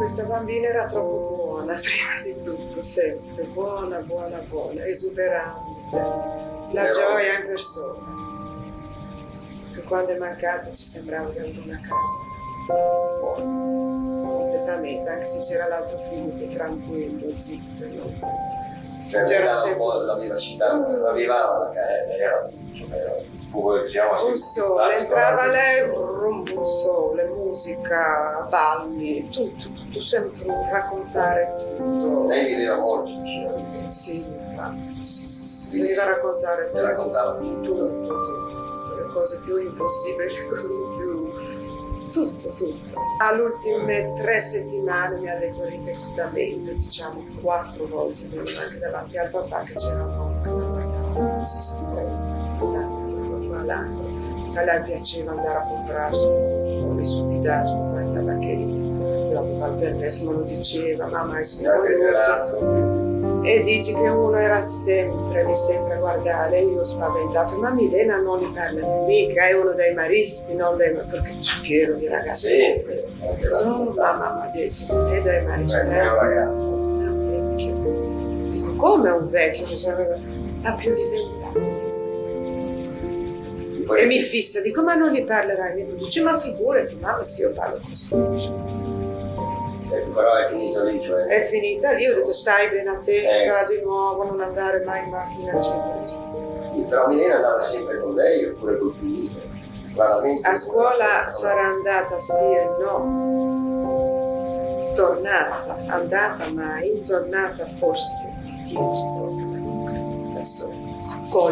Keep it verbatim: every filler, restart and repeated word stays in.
questa bambina era troppo buona, prima di tutto, sempre. Buona, buona, buona, esuberante. La gioia in persona. Che quando è mancata ci sembrava di avere una casa. Completamente, anche se c'era l'altro figlio che tranquillo, zitto. No? Cioè, c'era sempre un po' la vivacità, non arrivava la casa, era un sole, entrava lei, un sole, musica, balli, tutto, tutto, sempre un raccontare tutto. Lei viveva molto vicino a me. Sì, infatti, sì, sì, sì. Veniva a raccontare tutto. raccontava tutto. Tutto, tutto, le cose più impossibili, le cose più... tutto, tutto. All'ultime tre settimane mi ha detto ripetutamente, diciamo quattro volte, veniva anche davanti al papà che c'era un uomo che lavorava, si stupendo. A lei piaceva andare a comprarsi le stupidaggini, ma andava anche lì, aveva il permesso, me lo diceva, mamma è sicuro. E dice che uno era sempre lì, sempre a guardare, io ho spaventato, ma Milena non li parla mica, è uno dei maristi, non dei perché c'è pieno di ragazzi. Sì, no, ma mamma dice, non è dei maristi. È un ragazzo. Dico, come un vecchio, ha più di vent'anni. E mi fissa, dico ma non gli parlerai, mi dice ma figurati mamma se io parlo così. Eh, però è finita lì, cioè. È finita lì, ho detto stai ben attenta eh. di nuovo, non andare mai in macchina, eccetera, eccetera. Però Milena andava sempre con lei oppure col figlio? A scuola sarà andata sì e no, tornata, andata mai, tornata forse dieci volte.